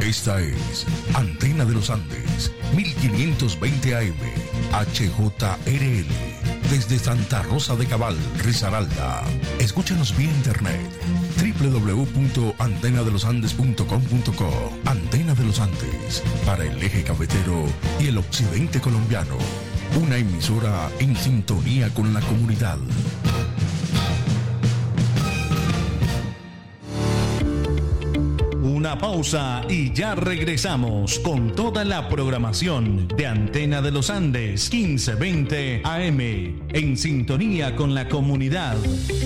Esta es Antena de los Andes, 1520 AM, HJRL, desde Santa Rosa de Cabal, Risaralda. Escúchanos vía internet, www.antenadelosandes.com.co. Antena de los Andes, para el eje cafetero y el occidente colombiano. Una emisora en sintonía con la comunidad. Una pausa y ya regresamos con toda la programación de Antena de los Andes 1520 AM, en sintonía con la comunidad.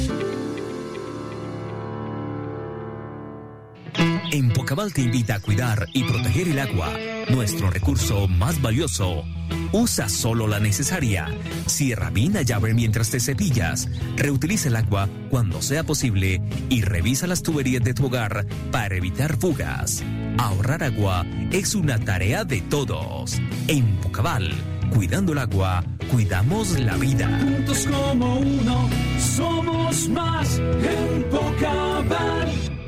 Empocabal te invita a cuidar y proteger el agua, nuestro recurso más valioso. Usa solo la necesaria. Cierra bien la llave mientras te cepillas. Reutiliza el agua cuando sea posible y revisa las tuberías de tu hogar para evitar fugas. Ahorrar agua es una tarea de todos. Empocabal, cuidando el agua, cuidamos la vida. Juntos como uno, somos más Empocabal.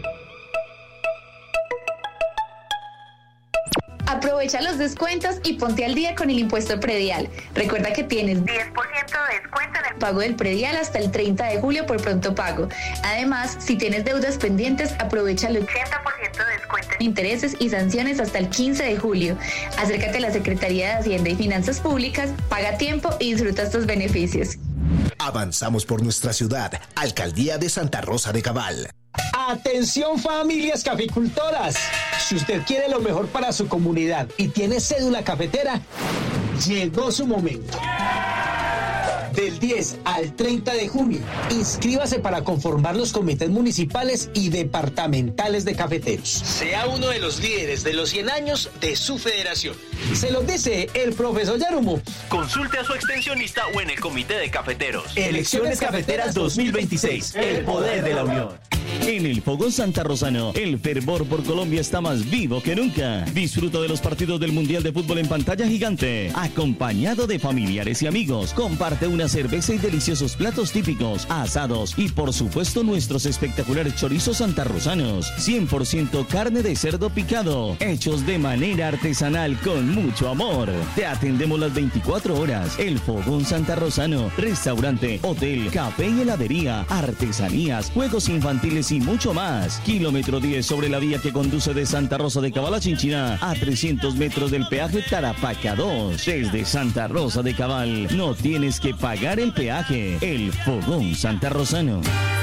Aprovecha los descuentos y ponte al día con el impuesto predial. Recuerda que tienes 10% de descuento en el pago del predial hasta el 30 de julio por pronto pago. Además, si tienes deudas pendientes, aprovecha el 80% de descuento en intereses y sanciones hasta el 15 de julio. Acércate a la Secretaría de Hacienda y Finanzas Públicas, paga a tiempo y disfruta estos beneficios. Avanzamos por nuestra ciudad. Alcaldía de Santa Rosa de Cabal. Atención, familias caficultoras. Si usted quiere lo mejor para su comunidad y tiene cédula cafetera, llegó su momento. Del 10 al 30 de junio, inscríbase para conformar los comités municipales y departamentales de cafeteros. Sea uno de los líderes de los 100 años de su federación. Se los dice el profesor Yarumo. Consulte a su extensionista o en el comité de cafeteros. Elecciones Cafeteras 2026. El poder de la unión. En el Fogón Santa Rosano, el fervor por Colombia está más vivo que nunca. Disfruta de los partidos del Mundial de Fútbol en pantalla gigante, acompañado de familiares y amigos. Comparte una cerveza y deliciosos platos típicos, asados y por supuesto nuestros espectaculares chorizos santarrosanos. 100% carne de cerdo picado, hechos de manera artesanal con mucho amor. Te atendemos las 24 horas. El Fogón Santa Rosano, restaurante, hotel, café y heladería, artesanías, juegos infantiles y mucho más. Kilómetro 10 sobre la vía que conduce de Santa Rosa de Cabal a Chinchiná, a 300 metros del peaje Tarapaca 2. Desde Santa Rosa de Cabal no tienes que pagar el peaje. El Fogón Santa Rosano.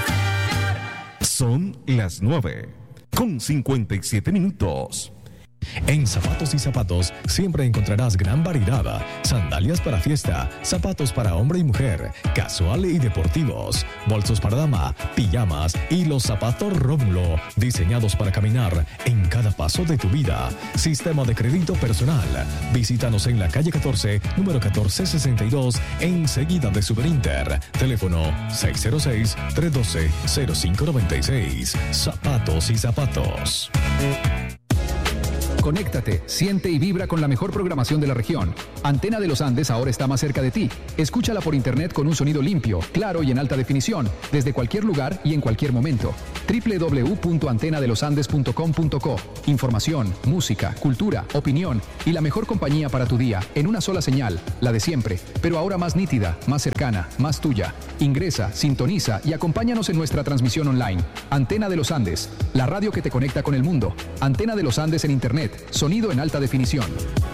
Son las 9:57. En Zapatos y Zapatos siempre encontrarás gran variedad. Sandalias para fiesta, zapatos para hombre y mujer, casual y deportivos, bolsos para dama, pijamas y los zapatos Rómulo, diseñados para caminar en cada paso de tu vida. Sistema de crédito personal. Visítanos en la calle 14, número 1462, enseguida de Superinter. Teléfono 606-312-0596. Zapatos y Zapatos. Conéctate, siente y vibra con la mejor programación de la región. Antena de los Andes ahora está más cerca de ti. Escúchala por internet con un sonido limpio, claro y en alta definición, desde cualquier lugar y en cualquier momento. www.antenadelosandes.com.co. Información, música, cultura, opinión y la mejor compañía para tu día en una sola señal, la de siempre, pero ahora más nítida, más cercana, más tuya. Ingresa, sintoniza y acompáñanos en nuestra transmisión online. Antena de los Andes, la radio que te conecta con el mundo. Antena de los Andes en internet. Sonido en alta definición.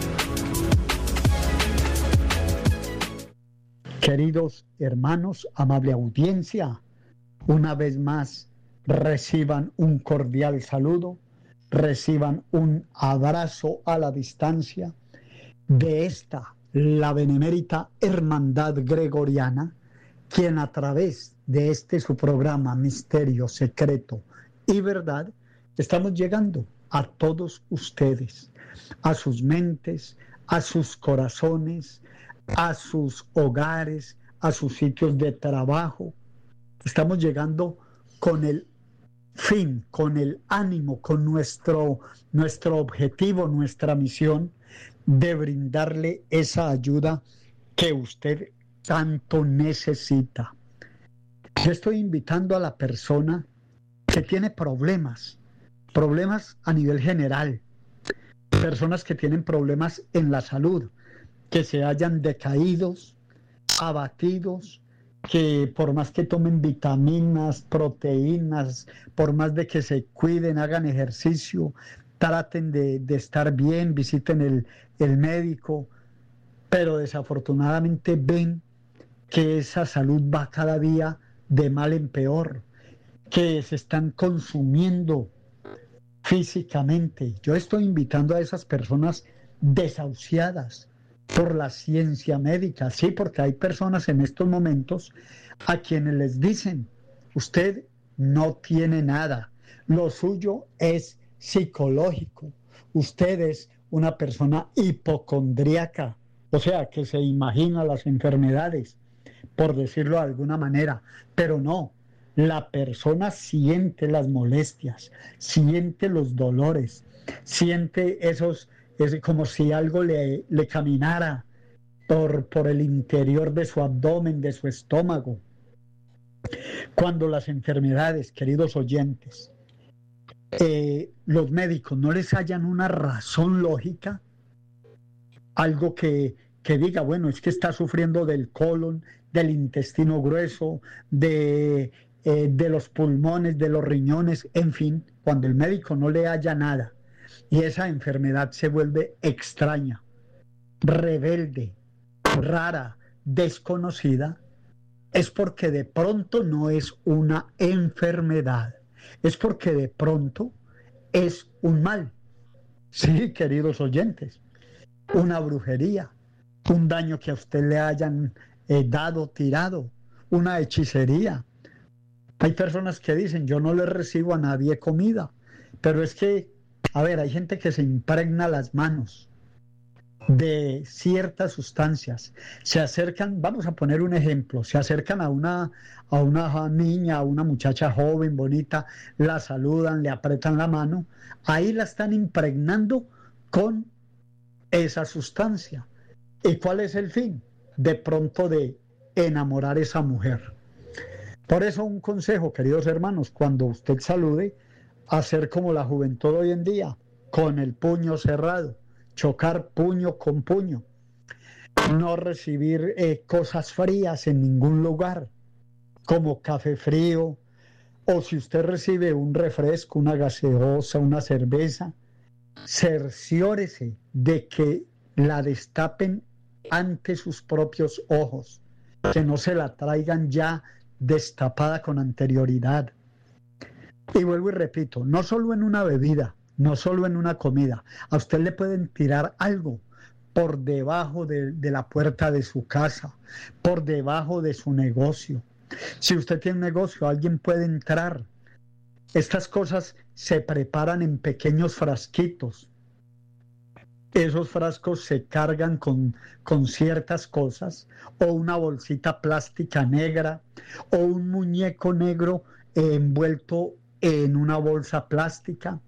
Queridos hermanos, amable audiencia, una vez más reciban un cordial saludo, reciban un abrazo a la distancia de esta, la benemérita Hermandad Gregoriana, quien a través de este su programa Misterio, Secreto y Verdad, estamos llegando a todos ustedes, a sus mentes, a sus corazones, a sus hogares, a sus sitios de trabajo. Estamos llegando con el fin, con el ánimo, con nuestro objetivo, nuestra misión de brindarle esa ayuda que usted tanto necesita. Yo estoy invitando a la persona que tiene problemas a nivel general, personas que tienen problemas en la salud, que se hayan decaídos, abatidos, que por más que tomen vitaminas, proteínas, por más de que se cuiden, hagan ejercicio, traten de estar bien, visiten el médico, pero desafortunadamente ven que esa salud va cada día de mal en peor, que se están consumiendo físicamente. Yo estoy invitando a esas personas desahuciadas por la ciencia médica, sí, porque hay personas en estos momentos a quienes les dicen, usted no tiene nada, lo suyo es psicológico, usted es una persona hipocondríaca, o sea, que se imagina las enfermedades, por decirlo de alguna manera, pero no, la persona siente las molestias, siente los dolores, siente esos, es como si algo le caminara por el interior de su abdomen, de su estómago. Cuando las enfermedades, queridos oyentes, los médicos no les hallan una razón lógica, algo que diga, bueno, es que está sufriendo del colon, del intestino grueso, de los pulmones, de los riñones, en fin, cuando el médico no le halla nada y esa enfermedad se vuelve extraña, rebelde, rara, desconocida, es porque de pronto no es una enfermedad, es porque de pronto es un mal. Sí, queridos oyentes, una brujería, un daño que a usted le hayan dado, tirado, una hechicería. Hay personas que dicen, yo no le recibo a nadie comida, pero es que, a ver, hay gente que se impregna las manos de ciertas sustancias, se acercan, vamos a poner un ejemplo, se acercan a una niña, a una muchacha joven, bonita, la saludan, le apretan la mano, ahí la están impregnando con esa sustancia. ¿Y cuál es el fin? De pronto de enamorar a esa mujer. Por eso un consejo, queridos hermanos, cuando usted salude, hacer como la juventud hoy en día, con el puño cerrado, chocar puño con puño, no recibir cosas frías en ningún lugar, como café frío, o si usted recibe un refresco, una gaseosa, una cerveza, cerciórese de que la destapen ante sus propios ojos, que no se la traigan ya destapada con anterioridad. Y vuelvo y repito, no solo en una bebida, no solo en una comida, a usted le pueden tirar algo por debajo de la puerta de su casa, por debajo de su negocio. Si usted tiene un negocio, alguien puede entrar. Estas cosas se preparan en pequeños frasquitos. Esos frascos se cargan con ciertas cosas, o una bolsita plástica negra, o un muñeco negro envuelto en una bolsa plástica,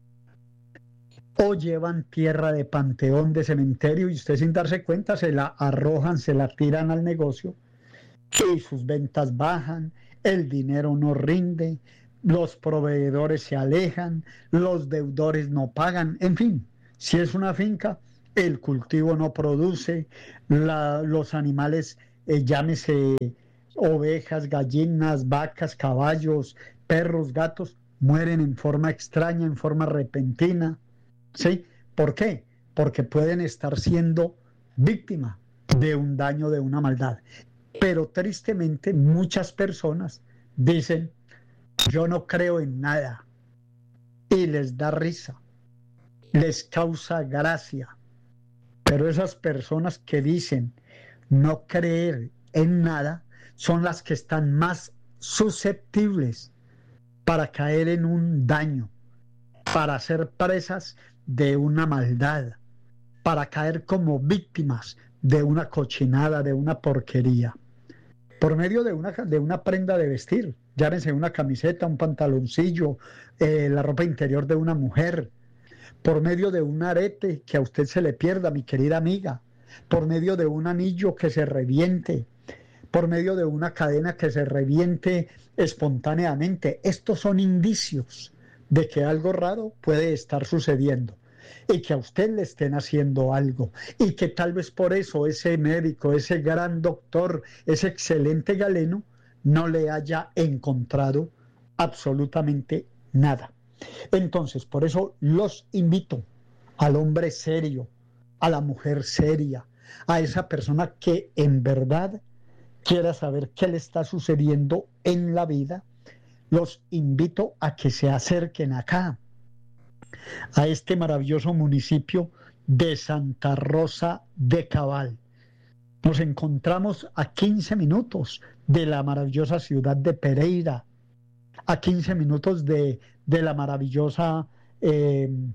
o llevan tierra de panteón, de cementerio, y usted sin darse cuenta se la arrojan, se la tiran al negocio, y sus ventas bajan, el dinero no rinde, los proveedores se alejan, los deudores no pagan, en fin. Si es una finca, el cultivo no produce, los animales, llámese ovejas, gallinas, vacas, caballos, perros, gatos, mueren en forma extraña, en forma repentina. ¿Sí? ¿Por qué? Porque pueden estar siendo víctima de un daño, de una maldad. Pero tristemente muchas personas dicen, yo no creo en nada, y les da risa, les causa gracia. Pero esas personas que dicen no creer en nada son las que están más susceptibles para caer en un daño, para ser presas de una maldad, para caer como víctimas de una cochinada, de una porquería, por medio de una prenda de vestir, llámense una camiseta, un pantaloncillo, la ropa interior de una mujer, por medio de un arete que a usted se le pierda, mi querida amiga, por medio de un anillo que se reviente, por medio de una cadena que se reviente espontáneamente. Estos son indicios de que algo raro puede estar sucediendo. y que a usted le estén haciendo algo y que tal vez por eso ese médico, ese gran doctor, ese excelente galeno no le haya encontrado absolutamente nada. Entonces, por eso los invito al hombre serio, a la mujer seria, a esa persona que en verdad quiera saber qué le está sucediendo en la vida. Los invito a que se acerquen acá, a este maravilloso municipio de Santa Rosa de Cabal. Nos encontramos a 15 minutos de la maravillosa ciudad de Pereira, a 15 minutos de la maravillosa, de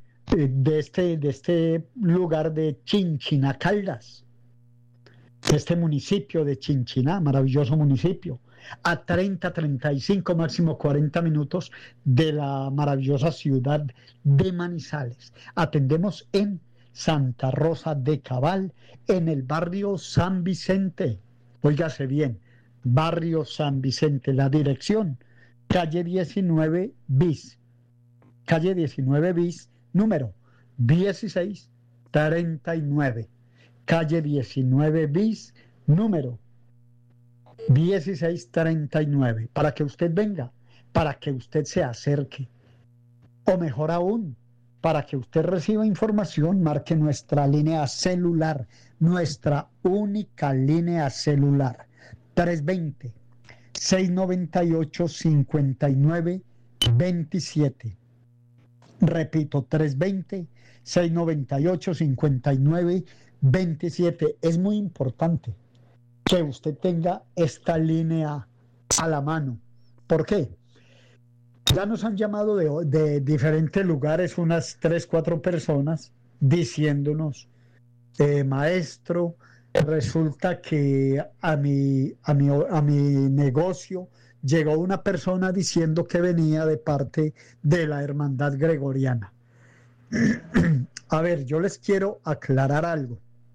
este lugar de Chinchiná Caldas, de este municipio de Chinchiná, maravilloso municipio, a 30, 35, máximo 40 minutos de la maravillosa ciudad de Manizales. Atendemos en Santa Rosa de Cabal, en el barrio San Vicente. Óigase bien, barrio San Vicente, la dirección, calle 19 bis, número 1639, calle 19 bis, número 1639, para que usted venga, para que usted se acerque, o mejor aún, para que usted reciba información, marque nuestra línea celular, nuestra única línea celular, 320-698-5927. Repito, 320-698-5927. Es muy importante que usted tenga esta línea a la mano. ¿Por qué? Ya nos han llamado de diferentes lugares unas 3, 4 personas diciéndonos, maestro, resulta que a mi negocio llegó una persona diciendo que venía de parte de la Hermandad Gregoriana. A ver, yo les quiero aclarar algo.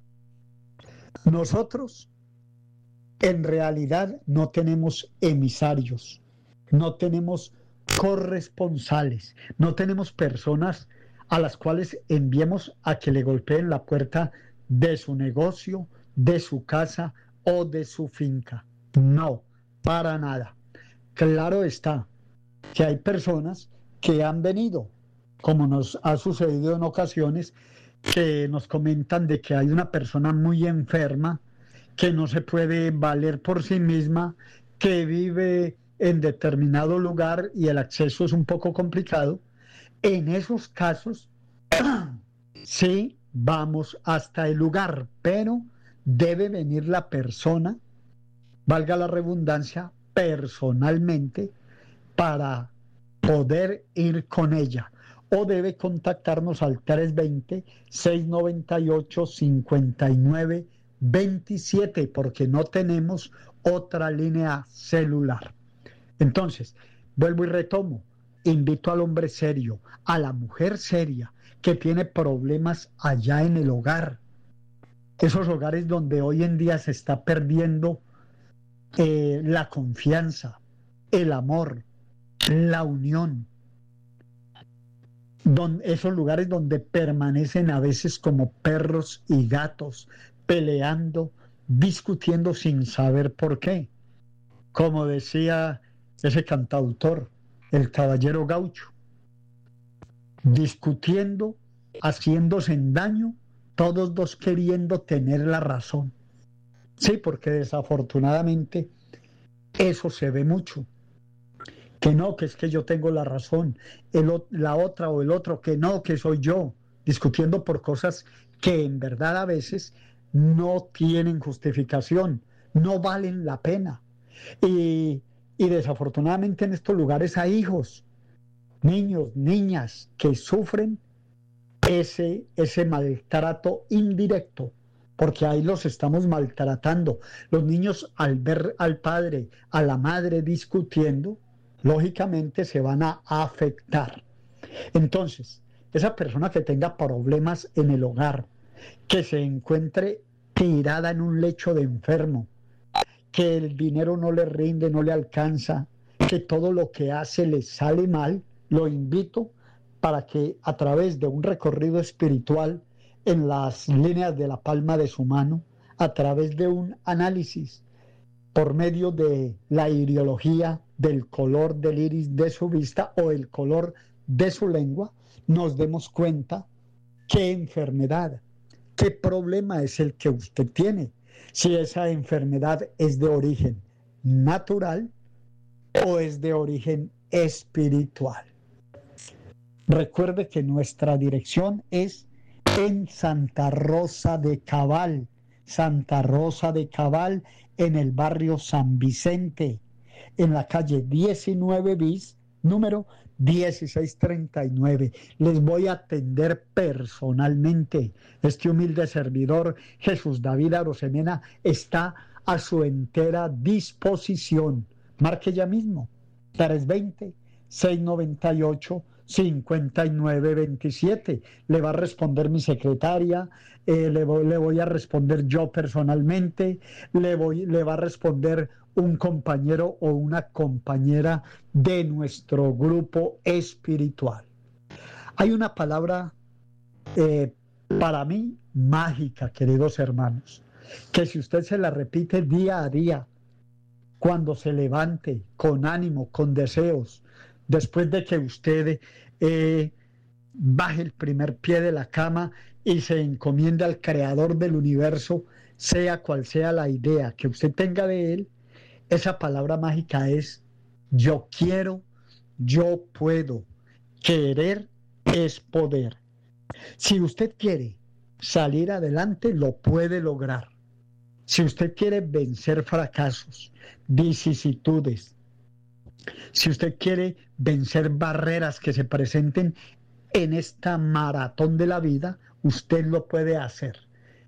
Nosotros en realidad no tenemos emisarios, no tenemos corresponsales, no tenemos personas a las cuales enviemos a que le golpeen la puerta de su negocio, de su casa o de su finca. No, para nada. Claro está que hay personas que han venido, como nos ha sucedido en ocasiones, que nos comentan de que hay una persona muy enferma, que no se puede valer por sí misma, que vive en determinado lugar y el acceso es un poco complicado. En esos casos, sí, vamos hasta el lugar, pero debe venir la persona, valga la redundancia, personalmente, para poder ir con ella, o debe contactarnos al 320-698-5927, porque no tenemos otra línea celular. Entonces, vuelvo y retomo, invito al hombre serio, a la mujer seria, que tiene problemas allá en el hogar, esos hogares donde hoy en día se está perdiendo la confianza, el amor, la unión, esos lugares donde permanecen a veces como perros y gatos, peleando, discutiendo sin saber por qué. Como decía ese cantautor, el caballero gaucho, discutiendo, haciéndose daño, todos dos queriendo tener la razón. Sí, porque desafortunadamente eso se ve mucho. Que no, que es que yo tengo la razón, la otra o el otro, que no, que soy yo, discutiendo por cosas que en verdad a veces no tienen justificación, no valen la pena. Y desafortunadamente en estos lugares hay hijos, niños, niñas que sufren ese maltrato indirecto, porque ahí los estamos maltratando. Los niños, al ver al padre, a la madre discutiendo, lógicamente se van a afectar. Entonces, esa persona que tenga problemas en el hogar, que se encuentre tirada en un lecho de enfermo, que el dinero no le rinde, no le alcanza, que todo lo que hace le sale mal, lo invito para que a través de un recorrido espiritual en las líneas de la palma de su mano, a través de un análisis por medio de la ideología del color del iris de su vista o el color de su lengua, nos demos cuenta qué enfermedad, qué problema es el que usted tiene, si esa enfermedad es de origen natural o es de origen espiritual. Recuerde que nuestra dirección es en Santa Rosa de Cabal, en el barrio San Vicente, en la calle 19 bis, número 1639. Les voy a atender personalmente. Este humilde servidor, Jesús David Arosemena, está a su entera disposición. Marque ya mismo, 320-698-5927. Le va a responder mi secretaria, le voy a responder yo personalmente, le va a responder un compañero o una compañera de nuestro grupo espiritual. Hay una palabra para mí mágica, queridos hermanos, que si usted se la repite día a día, cuando se levante con ánimo, con deseos, después de que usted baje el primer pie de la cama y se encomiende al creador del universo, sea cual sea la idea que usted tenga de él, esa palabra mágica es: yo quiero, yo puedo. Querer es poder. Si usted quiere salir adelante, lo puede lograr. Si usted quiere vencer fracasos, vicisitudes, si usted quiere vencer barreras que se presenten en esta maratón de la vida, usted lo puede hacer.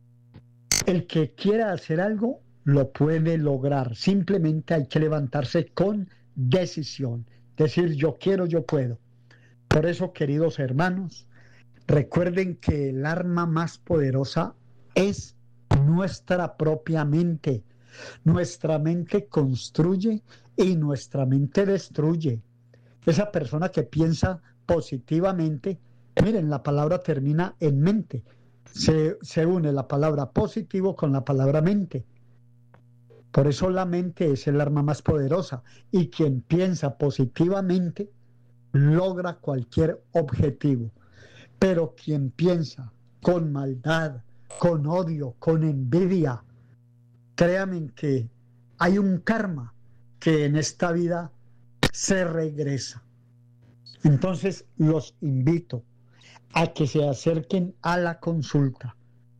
El que quiera hacer algo, lo puede lograr. Simplemente hay que levantarse con decisión. Decir: yo quiero, yo puedo. Por eso, queridos hermanos, recuerden que el arma más poderosa es nuestra propia mente. Nuestra mente construye y nuestra mente destruye. Esa persona que piensa positivamente, miren, la palabra termina en mente. Se une la palabra positivo con la palabra mente. Por eso la mente es el arma más poderosa, y quien piensa positivamente logra cualquier objetivo. Pero quien piensa con maldad, con odio, con envidia, créanme que hay un karma que en esta vida se regresa. Entonces los invito a que se acerquen a la consulta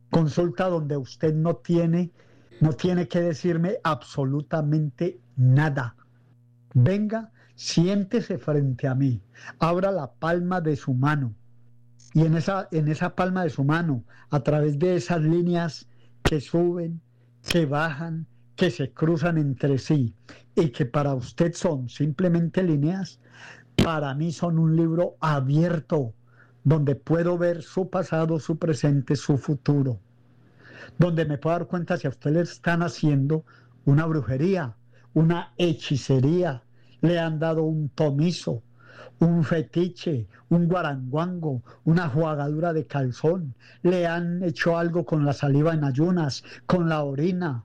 donde usted no tiene que decirme absolutamente nada. Venga, siéntese frente a mí, abra la palma de su mano, y en esa palma de su mano, a través de esas líneas que suben, que bajan, que se cruzan entre sí, y que para usted son simplemente líneas, para mí son un libro abierto, donde puedo ver su pasado, su presente, su futuro, donde me puedo dar cuenta si a usted le están haciendo una brujería, una hechicería, le han dado un tomizo, un fetiche, un guaranguango, una jugadura de calzón, le han hecho algo con la saliva en ayunas, con la orina,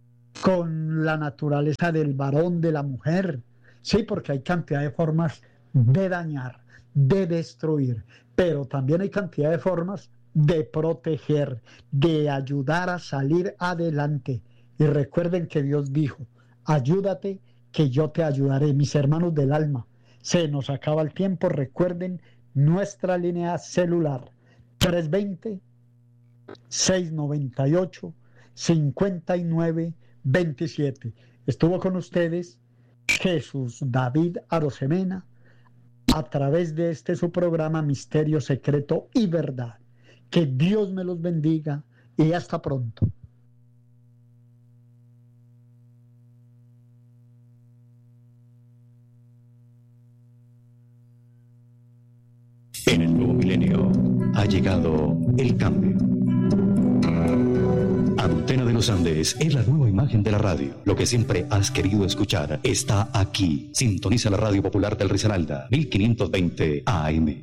con la naturaleza del varón, de la mujer. Sí, porque hay cantidad de formas de dañar, de destruir, pero también hay cantidad de formas de proteger, de ayudar a salir adelante. Y recuerden que Dios dijo: ayúdate, que yo te ayudaré. Mis hermanos del alma, se nos acaba el tiempo. Recuerden nuestra línea celular: 320-698-5927. Estuvo con ustedes Jesús David Arosemena, a través de su programa Misterio Secreto y Verdad. Que Dios me los bendiga y hasta pronto. En el nuevo milenio ha llegado el cambio. Antena de los Andes es la nueva imagen de la radio. Lo que siempre has querido escuchar está aquí. Sintoniza la Radio Popular del Risaralda, 1520 AM.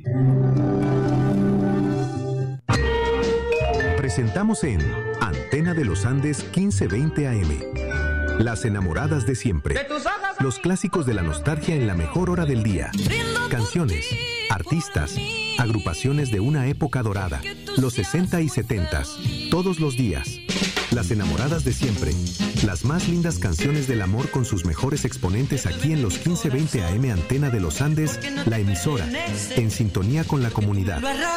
Presentamos en Antena de los Andes 1520 AM. Las enamoradas de siempre. Los clásicos de la nostalgia en la mejor hora del día. Canciones, artistas, agrupaciones de una época dorada. Los 60 y 70, todos los días. Las enamoradas de siempre. Las más lindas canciones del amor con sus mejores exponentes aquí en los 1520 AM Antena de los Andes, la emisora, en sintonía con la comunidad.